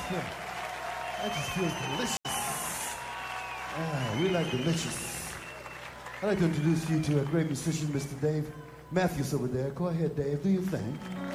Yeah. That just feels delicious. Ah, we like delicious. I'd like to introduce you to a great musician, Mr. Dave Matthews over there. Go ahead, Dave. Do your thing.